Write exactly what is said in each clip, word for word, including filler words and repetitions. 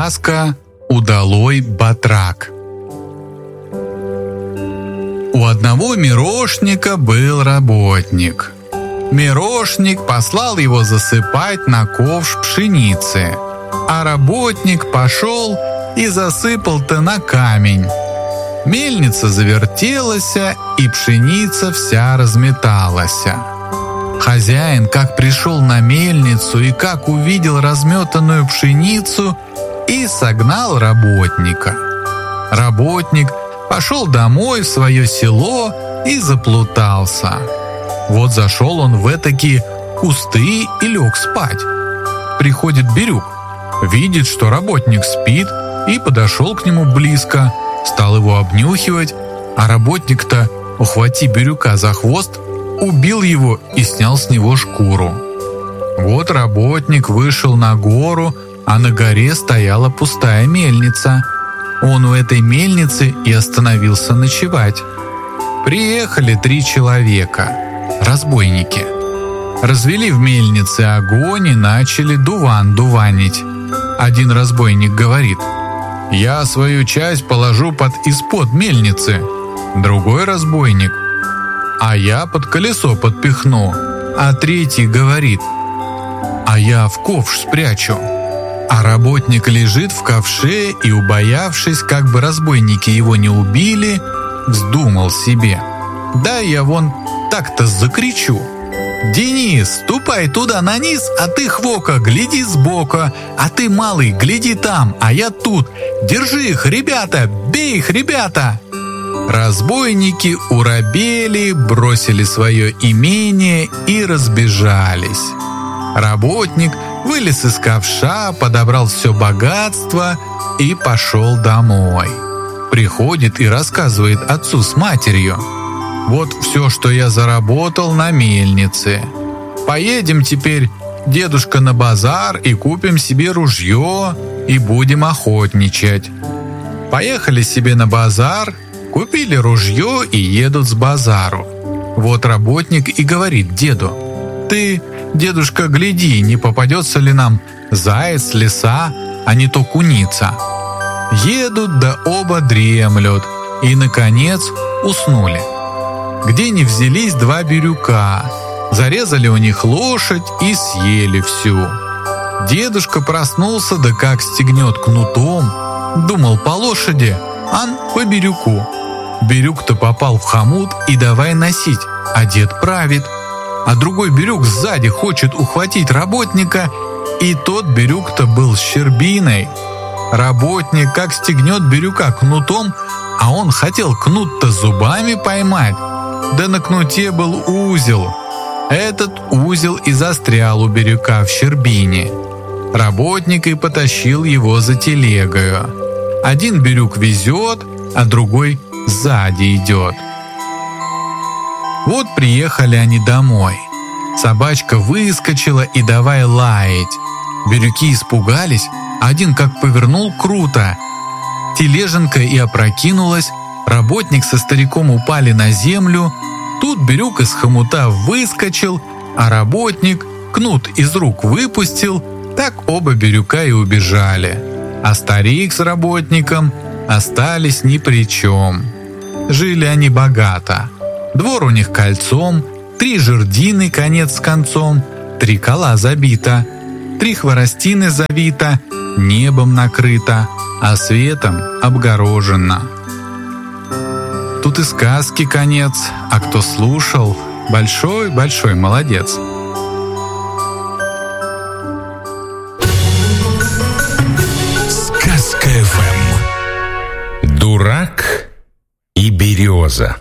Сказка «Удалой батрак». У одного мирошника был работник. Мирошник послал его засыпать на ковш пшеницы, а работник пошел и засыпал-то на камень. Мельница завертелась, и пшеница вся разметалась. Хозяин, как пришел на мельницу и как увидел разметанную пшеницу, и согнал работника. Работник пошел домой в свое село и заплутался. Вот зашел он в этакие кусты и лег спать. Приходит Бирюк, видит, что работник спит, и подошел к нему близко, стал его обнюхивать, а работник-то, ухвати Бирюка за хвост, убил его и снял с него шкуру. Вот работник вышел на гору, а на горе стояла пустая мельница. Он у этой мельницы и остановился ночевать. Приехали три человека, разбойники. Развели в мельнице огонь и начали дуван дуванить. Один разбойник говорит: «Я свою часть положу под испод мельницы». Другой разбойник: «А я под колесо подпихну». А третий говорит: «А я в ковш спрячу». А работник лежит в ковше и, убоявшись, как бы разбойники его не убили, вздумал себе: «Да я вон так-то закричу: Денис, ступай туда на низ, а ты, Хвока, гляди сбоку, а ты, Малый, гляди там, а я тут. Держи их, ребята, бей их, ребята!» Разбойники уробели, бросили свое имение и разбежались. Работник вылез из ковша, подобрал все богатство и пошел домой. Приходит и рассказывает отцу с матерью: «Вот все, что я заработал на мельнице. Поедем теперь, дедушка, на базар и купим себе ружье и будем охотничать». Поехали себе на базар, купили ружье и едут с базару. Вот работник и говорит деду: «Ты, дедушка, гляди, не попадется ли нам заяц, лиса, а не то куница». Едут, да оба дремлют, и, наконец, уснули. Где ни взялись два бирюка, зарезали у них лошадь и съели всю. Дедушка проснулся, да как стегнет кнутом, думал по лошади, ан по бирюку. Бирюк-то попал в хомут и давай носить, а дед правит. А другой бирюк сзади хочет ухватить работника, и тот бирюк-то был с щербиной. Работник как стегнет бирюка кнутом, а он хотел кнут-то зубами поймать. Да на кнуте был узел. Этот узел и застрял у бирюка в щербине. Работник и потащил его за телегою. Один бирюк везет, а другой сзади идет. Вот приехали они домой. Собачка выскочила и давай лаять. Бирюки испугались, один как повернул круто. Тележенка и опрокинулась, работник со стариком упали на землю. Тут бирюк из хомута выскочил, а работник кнут из рук выпустил, так оба бирюка и убежали. А старик с работником остались ни при чем. Жили они богато. Двор у них кольцом, три жердины конец с концом, три кола забито, три хворостины завито, небом накрыто, а светом обгорожено. Тут и сказки конец, а кто слушал, большой-большой молодец. Сказка эф эм. Дурак и береза.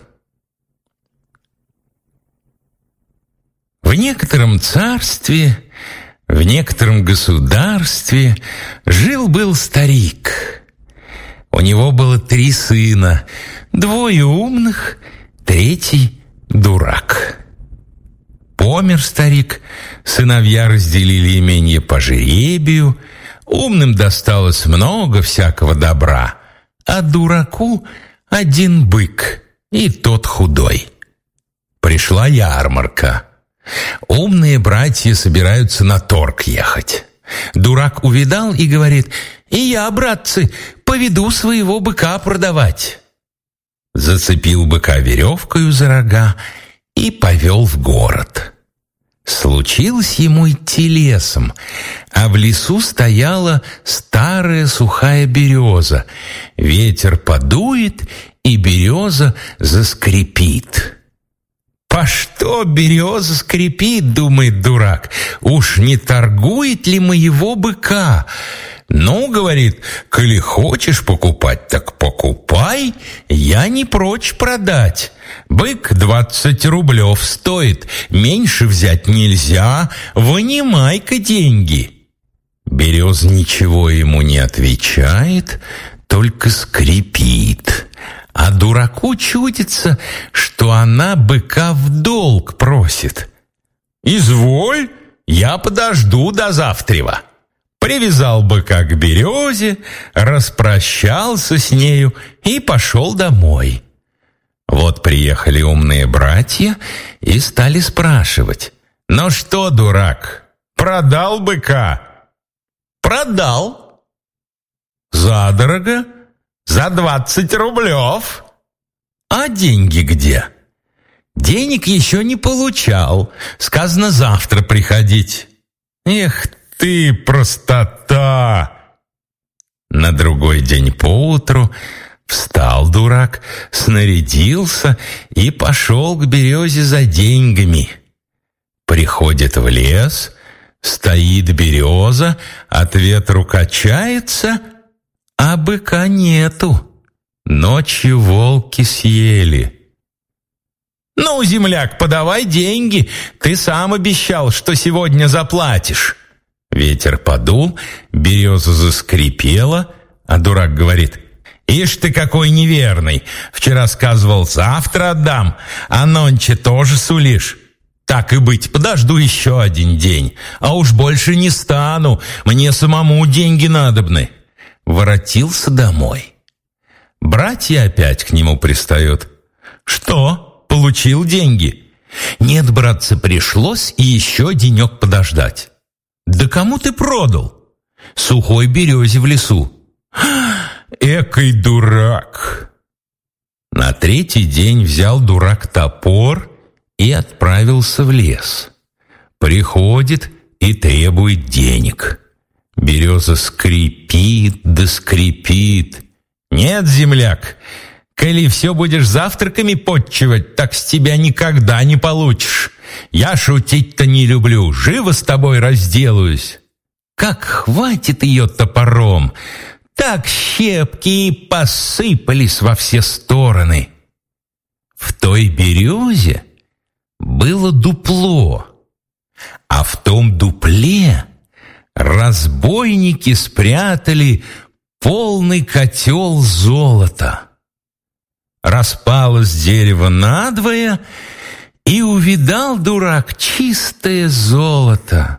В некотором царстве, в некотором государстве жил-был старик. У него было три сына, двое умных, третий дурак. Помер старик, сыновья разделили имение по жребию, умным досталось много всякого добра, а дураку один бык, и тот худой. Пришла ярмарка. Умные братья собираются на торг ехать. Дурак увидал и говорит: и я, братцы, поведу своего быка продавать». Зацепил быка веревкою за рога и повел в город. Случилось ему идти лесом, а в лесу стояла старая сухая береза. Ветер подует, и береза заскрипит. «По что береза скрипит?» — думает дурак. «Уж не торгует ли моего быка?» «Ну, — говорит, — коли хочешь покупать, так покупай, я не прочь продать. Бык двадцать рублев стоит, меньше взять нельзя, вынимай-ка деньги». Береза ничего ему не отвечает, только скрипит. А дураку чудится, что она быка в долг просит. «Изволь, я подожду до завтрева». Привязал быка к березе, распрощался с нею и пошел домой. Вот приехали умные братья и стали спрашивать: «Ну что, дурак, продал быка?» «Продал». «Задорого? За двадцать рублев». «А деньги где?» «Денег еще не получал. Сказано завтра приходить». «Эх ты, простота!» На другой день поутру встал дурак, снарядился и пошел к березе за деньгами. Приходит в лес, стоит береза, от ветру качается, а быка нету. Ночью волки съели. «Ну, земляк, подавай деньги, ты сам обещал, что сегодня заплатишь». Ветер подул, береза заскрипела, а дурак говорит: «Ишь ты какой неверный! Вчера сказывал, завтра отдам, а нонче тоже сулишь. Так и быть, подожду еще один день, а уж больше не стану, мне самому деньги надобны». Воротился домой. Братья опять к нему пристают: «Что, получил деньги?» «Нет, братцы, пришлось и еще денек подождать». «Да кому ты продал?» «Сухой березе в лесу». «Экой дурак!» На третий день взял дурак топор и отправился в лес. Приходит и требует денег. Береза скрипит да скрипит. «Нет, земляк, коли все будешь завтраками подчивать, так с тебя никогда не получишь. Я шутить-то не люблю, живо с тобой разделаюсь». Как хватит ее топором, так щепки и посыпались во все стороны. В той березе было дупло, а в том дупле разбойники спрятали полный котел золота. Распалось дерево надвое, и увидал дурак чистое золото.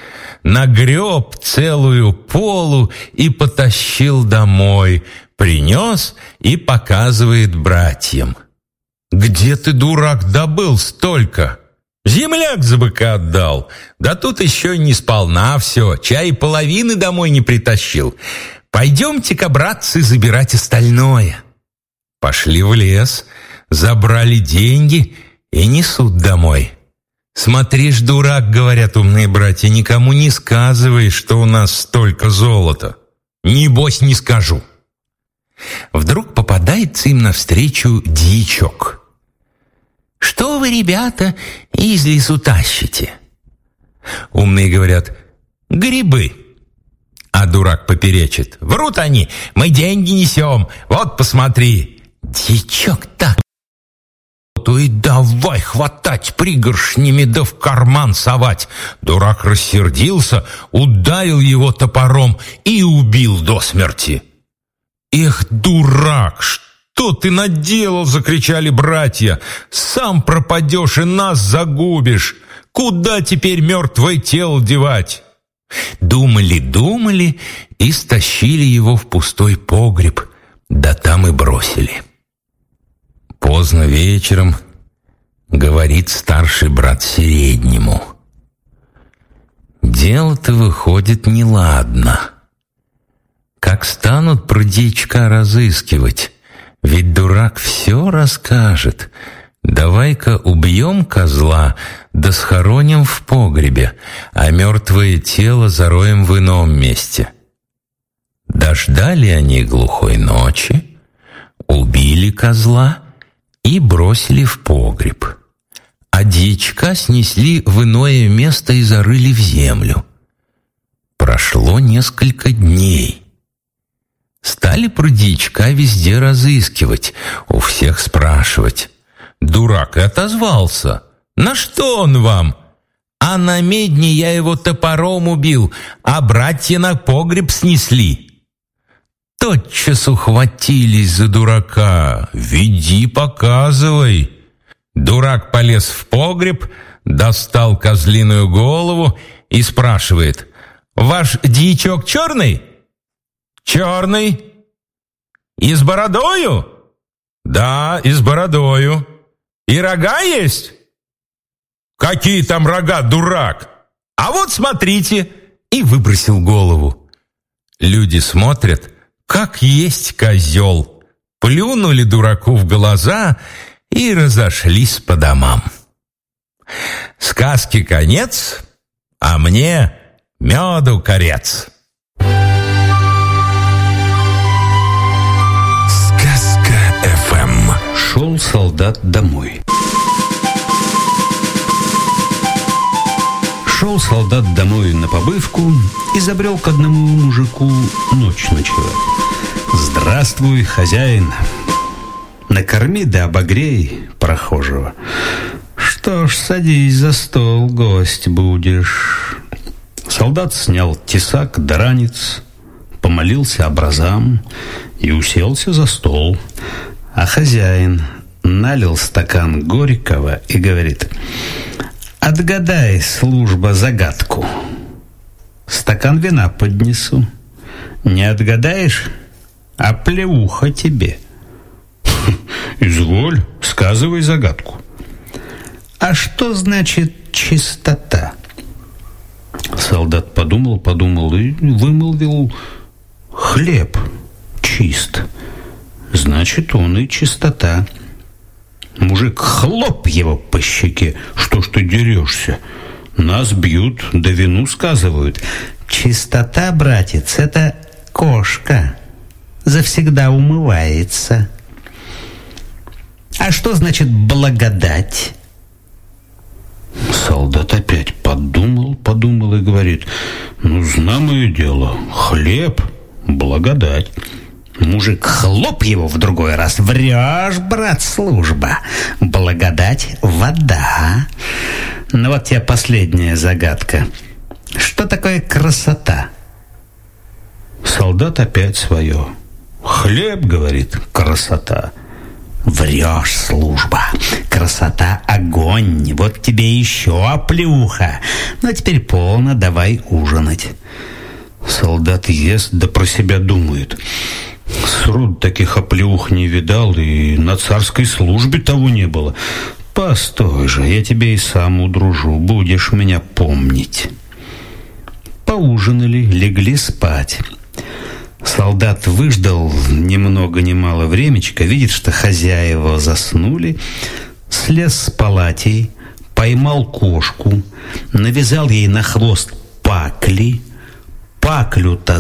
Нагреб целую полу и потащил домой, принес и показывает братьям. «Где ты, дурак, добыл столько?» «Земляк за быка отдал. Да тут еще не сполна все, чай половины домой не притащил. Пойдемте-ка, братцы, забирать остальное». Пошли в лес, забрали деньги и несут домой. «Смотришь, дурак, — говорят умные братья, — никому не сказывай, что у нас столько золота». «Небось, не скажу». Вдруг попадается им навстречу дьячок. «Что вы, ребята, из лесу тащите?» Умные говорят: «Грибы». А дурак поперечит: «Врут они, мы деньги несем, вот посмотри». Дьячок так: «То и давай хватать пригоршнями да в карман совать». Дурак рассердился, ударил его топором и убил до смерти. «Эх, дурак, что ты наделал?» — закричали братья. «Сам пропадешь и нас загубишь. Куда теперь мертвое тело девать?» Думали, думали и стащили его в пустой погреб, да там и бросили. Поздно вечером говорит старший брат среднему: «Дело-то выходит неладно. Как станут про дьячка разыскивать? Ведь дурак все расскажет. Давай-ка убьем козла, да схороним в погребе, а мертвое тело зароем в ином месте. Дождали они глухой ночи, убили козла и бросили в погреб. А дьячка снесли в иное место и зарыли в землю. Прошло несколько дней. Стали про дьячка везде разыскивать, у всех спрашивать. Дурак и отозвался. На что он вам? А на медне я его топором убил, а братья на погреб снесли. Тотчас ухватились за дурака. Веди, показывай. Дурак полез в погреб, достал козлиную голову и спрашивает: «Ваш дьячок черный?» «Черный». «И с бородою?» «Да, и с бородою». «И рога есть?» «Какие там рога, дурак?» «А вот смотрите!» И выбросил голову. Люди смотрят, как есть козел. Плюнули дураку в глаза и разошлись по домам. Сказки конец, а мне меду корец. эф эм. Шел солдат домой. Шел солдат домой на побывку и забрел к одному мужику ночь ночевать. «Здравствуй, хозяин! Накорми да обогрей прохожего. Что ж, садись за стол, гость будешь». Солдат снял тесак да ранец, помолился образам и уселся за стол. А хозяин налил стакан горького и говорит: «Отгадай, служба, загадку. Стакан вина поднесу. Не отгадаешь, а плеуха тебе». «Изволь, сказывай загадку». «А что значит чистота?» Солдат подумал, подумал и вымолвил: «Хлеб чист. Значит, он и чистота». Мужик хлоп его по щеке: «Что ж ты дерешься? Нас бьют, да вину сказывают». «Чистота, братец, это кошка. Завсегда умывается». «А что значит благодать?» Солдат опять подумал, подумал и говорит: «Ну, знамое дело, хлеб, благодать». Мужик хлоп его в другой раз: «Врешь, брат, служба. Благодать — вода». Ну вот тебе последняя загадка. Что такое красота? Солдат опять свое: «Хлеб, — говорит, — красота». «Врешь, служба. Красота — огонь. Вот тебе еще оплеуха. Ну, теперь полно, давай ужинать». Солдат ест, да про себя думает: «Сроду таких оплеух не видал, и на царской службе того не было. Постой же, я тебе и сам удружу, будешь меня помнить». Поужинали, легли спать. Солдат выждал ни много ни мало времечко, видит, что хозяева заснули, слез с палатей, поймал кошку, навязал ей на хвост пакли, паклю-то